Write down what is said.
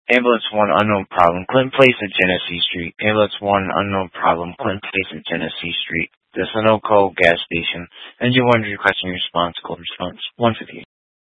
Ambulance 1, unknown problem. Clinton Place at Genesee Street. Ambulance 1, unknown problem. Clinton Place at Genesee Street. The Sunoco gas station. Engine 1 requesting response. Call response. 150.